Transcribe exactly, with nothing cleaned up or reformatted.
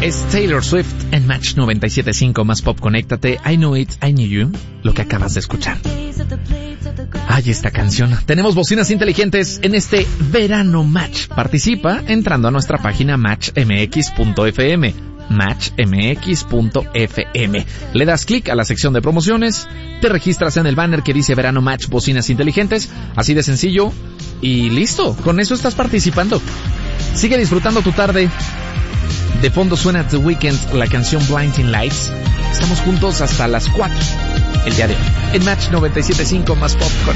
Es Taylor Swift en Match noventa y siete punto cinco más pop. Conéctate. I Know It, I Knew You, lo que acabas de escuchar. Ay, esta canción. Tenemos bocinas inteligentes en este verano Match. Participa entrando a nuestra página match m x punto f m. match m x punto f m. Le das clic a la sección de promociones, te registras en el banner que dice Verano Match Bocinas Inteligentes, así de sencillo, y listo, con eso estás participando. Sigue disfrutando tu tarde. De fondo suena The Weeknd, la canción Blinding Lights. Estamos juntos hasta las cuatro el día de hoy en Match noventa y siete punto cinco más pop.